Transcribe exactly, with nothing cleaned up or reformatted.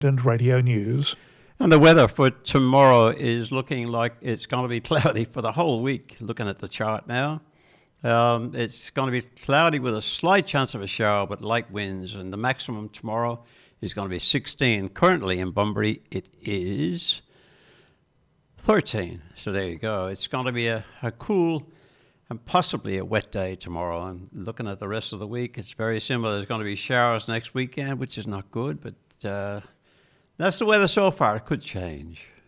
and Radio News. And the weather for tomorrow is looking like it's going to be cloudy for the whole week, looking at the chart now. Um, it's going to be cloudy with a slight chance of a shower, but light winds. And the maximum tomorrow is going to be sixteen. Currently in Bunbury, it is thirteen. So there you go. It's going to be a, a cool and possibly a wet day tomorrow. And looking at the rest of the week, it's very similar. There's going to be showers next weekend, which is not good, but uh, that's the weather so far. It could change.